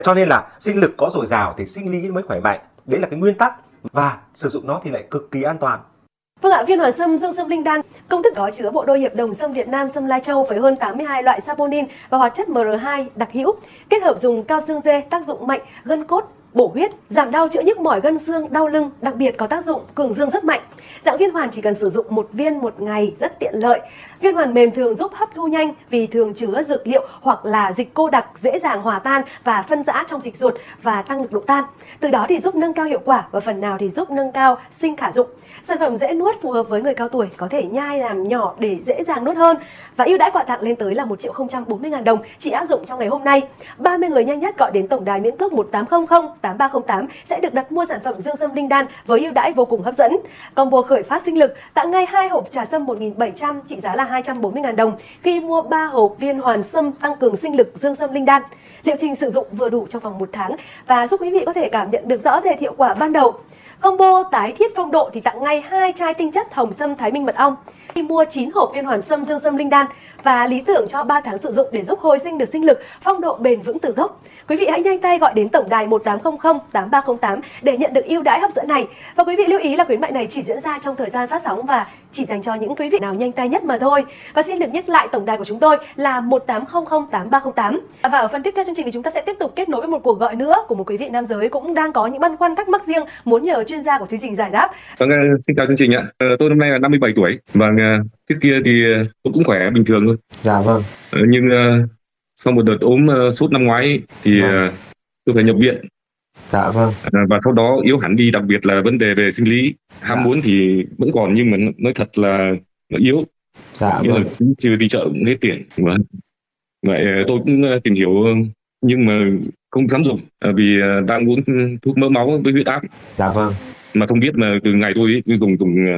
Cho nên là sinh lực có dồi dào thì sinh lý mới khỏe mạnh. Đấy là cái nguyên tắc, và sử dụng nó thì lại cực kỳ an toàn. Vâng ạ, viên hoàn sâm Dương Sâm Linh Đan công thức có chứa bộ đôi hiệp đồng sâm Việt Nam, sâm Lai Châu với hơn 82 loại saponin và hoạt chất MR2 đặc hữu, kết hợp dùng cao xương dê, tác dụng mạnh, gân cốt, bổ huyết, giảm đau chữa nhức mỏi gân xương, đau lưng, đặc biệt có tác dụng cường dương rất mạnh. Dạng viên hoàn chỉ cần sử dụng 1 viên một ngày, rất tiện lợi. Viên hoàn mềm thường giúp hấp thu nhanh vì thường chứa dược liệu hoặc là dịch cô đặc dễ dàng hòa tan và phân rã trong dịch ruột và tăng lực độ tan. Từ đó thì giúp nâng cao hiệu quả và phần nào thì giúp nâng cao sinh khả dụng. Sản phẩm dễ nuốt, phù hợp với người cao tuổi, có thể nhai làm nhỏ để dễ dàng nuốt hơn. Và ưu đãi quà tặng lên tới là 1.040.000 đồng chỉ áp dụng trong ngày hôm nay. 30 người nhanh nhất gọi đến tổng đài miễn cước 1800 8308 sẽ được đặt mua sản phẩm Dương Sâm Linh Đan với ưu đãi vô cùng hấp dẫn. Combo khởi phát sinh lực tặng ngay 2 hộp trà sâm 1.700 trị giá là 240.000 đồng khi mua 3 hộp viên hoàn sâm tăng cường sinh lực Dương Sâm Linh Đan. Liệu trình sử dụng vừa đủ trong vòng 1 tháng và giúp quý vị có thể cảm nhận được rõ rệt hiệu quả ban đầu. Combo tái thiết phong độ thì tặng ngay 2 chai tinh chất hồng sâm Thái Minh mật ong. Khi mua 9 hộp viên hoàn sâm Dương Sâm Linh Đan và lý tưởng cho 3 tháng sử dụng để giúp hồi sinh được sinh lực, phong độ bền vững từ gốc. Quý vị hãy nhanh tay gọi đến tổng đài 1800 8308 để nhận được ưu đãi hấp dẫn này. Và quý vị lưu ý là khuyến mại này chỉ diễn ra trong thời gian phát sóng và chỉ dành cho những quý vị nào nhanh tay nhất mà thôi. Và xin được nhắc lại tổng đài của chúng tôi là 1800 8308. Và ở phần tiếp theo chương trình thì chúng ta sẽ tiếp tục kết nối với một cuộc gọi nữa của một quý vị nam giới cũng đang có những băn khoăn thắc mắc riêng muốn nhờ chuyên gia của chương trình giải đáp. Vâng, xin chào chương trình ạ. Tôi năm nay là 57 tuổi và trước kia thì tôi cũng khỏe bình thường thôi. Dạ vâng. Nhưng sau một đợt ốm sốt năm ngoái thì tôi phải nhập viện. Dạ vâng. Và sau đó yếu hẳn đi, đặc biệt là vấn đề về sinh lý. Ham muốn thì vẫn còn nhưng mà nói thật là nó yếu. Dạ nhưng vâng. mà trừ đi chợ cũng hết tiền. Vậy tôi cũng tìm hiểu nhưng mà không dám dùng vì đang uống thuốc mỡ máu với huyết áp. Dạ vâng. Mà không biết mà từ ngày tôi dùng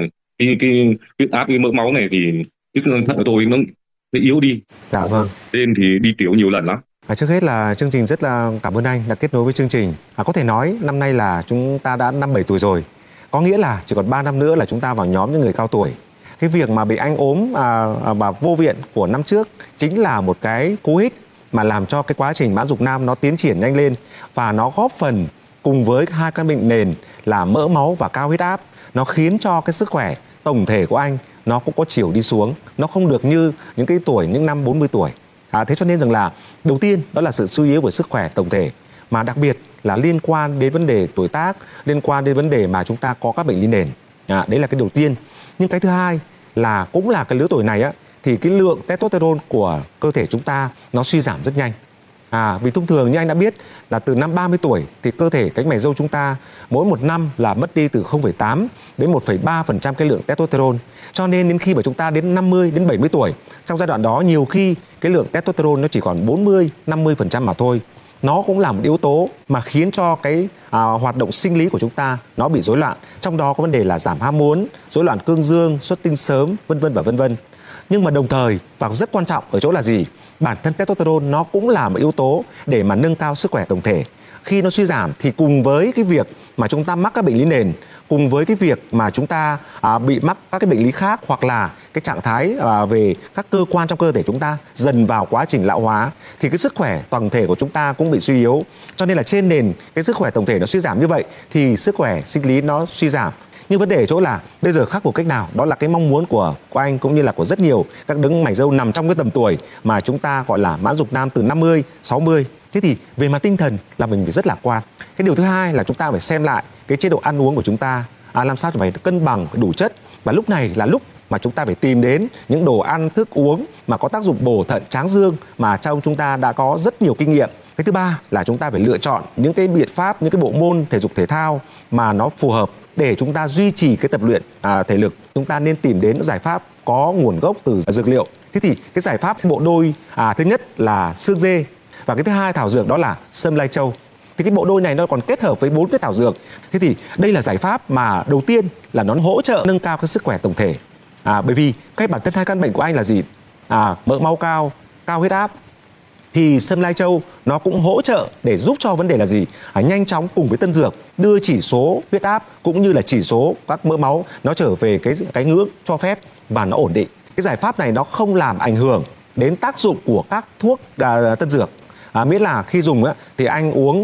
cái huyết áp với mỡ máu này thì chức năng thận của tôi nó yếu đi. Dạ vâng. Nên thì đi tiểu nhiều lần lắm. Trước hết là chương trình rất là cảm ơn anh đã kết nối với chương trình. Có thể nói năm nay là chúng ta đã 57 tuổi rồi. Có nghĩa là chỉ còn 3 năm nữa là chúng ta vào nhóm những người cao tuổi. Cái việc mà bị anh ốm mà vô viện của năm trước chính là một cái cú hích mà làm cho cái quá trình mãn dục nam nó tiến triển nhanh lên, và nó góp phần cùng với hai căn bệnh nền là mỡ máu và cao huyết áp, nó khiến cho cái sức khỏe tổng thể của anh nó cũng có chiều đi xuống, nó không được như những cái tuổi, những năm 40 tuổi. Thế cho nên rằng là đầu tiên đó là sự suy yếu về sức khỏe tổng thể, mà đặc biệt là liên quan đến vấn đề tuổi tác, liên quan đến vấn đề mà chúng ta có các bệnh lý nền. Đấy là cái đầu tiên. Nhưng cái thứ hai là cũng là cái lứa tuổi này thì cái lượng testosterone của cơ thể chúng ta nó suy giảm rất nhanh. Vì thông thường như anh đã biết là từ năm 30 tuổi thì cơ thể cánh mày râu chúng ta mỗi một năm là mất đi từ 0,8 đến 1,3% cái lượng testosterone. Cho nên đến khi mà chúng ta đến 50 đến 70 tuổi, trong giai đoạn đó nhiều khi cái lượng testosterone nó chỉ còn 40-50% mà thôi. Nó cũng là một yếu tố mà khiến cho cái hoạt động sinh lý của chúng ta nó bị rối loạn. Trong đó có vấn đề là giảm ham muốn, rối loạn cương dương, xuất tinh sớm, vân vân và vân vân. Nhưng mà đồng thời và rất quan trọng ở chỗ là gì? Bản thân testosterone nó cũng là một yếu tố để mà nâng cao sức khỏe tổng thể. Khi nó suy giảm thì cùng với cái việc mà chúng ta mắc các bệnh lý nền, cùng với cái việc mà chúng ta bị mắc các cái bệnh lý khác, hoặc là cái trạng thái về các cơ quan trong cơ thể chúng ta dần vào quá trình lão hóa, thì cái sức khỏe tổng thể của chúng ta cũng bị suy yếu. Cho nên là trên nền cái sức khỏe tổng thể nó suy giảm như vậy thì sức khỏe sinh lý nó suy giảm. Nhưng vấn đề ở chỗ là bây giờ khắc phục cách nào? Đó là cái mong muốn của anh cũng như là của rất nhiều các đấng mày râu nằm trong cái tầm tuổi mà chúng ta gọi là mãn dục nam từ 50, 60. Thế thì về mặt tinh thần là mình phải rất lạc quan. Cái điều thứ hai là chúng ta phải xem lại cái chế độ ăn uống của chúng ta, làm sao phải cân bằng, đủ chất. Và lúc này là lúc mà chúng ta phải tìm đến những đồ ăn, thức uống mà có tác dụng bổ thận, tráng dương mà trong chúng ta đã có rất nhiều kinh nghiệm. Cái thứ ba là chúng ta phải lựa chọn những cái biện pháp, những cái bộ môn thể dục thể thao mà nó phù hợp để chúng ta duy trì cái tập luyện thể lực. Chúng ta nên tìm đến những giải pháp có nguồn gốc từ dược liệu. Thế thì cái giải pháp bộ đôi thứ nhất là xương dê, và cái thứ hai thảo dược đó là sâm Lai Châu. Thì cái bộ đôi này nó còn kết hợp với 4 cái thảo dược. Thế thì đây là giải pháp mà đầu tiên là nó hỗ trợ nâng cao cái sức khỏe tổng thể. Bởi vì cái bản thân hai căn bệnh của anh là gì? Mỡ máu cao, cao huyết áp. Thì sâm Lai Châu nó cũng hỗ trợ để giúp cho vấn đề là gì? Nhanh chóng cùng với tân dược đưa chỉ số huyết áp cũng như là chỉ số các mỡ máu nó trở về cái ngưỡng cho phép và nó ổn định. Cái giải pháp này nó không làm ảnh hưởng đến tác dụng của các thuốc tân dược, Miễn là khi dùng thì anh uống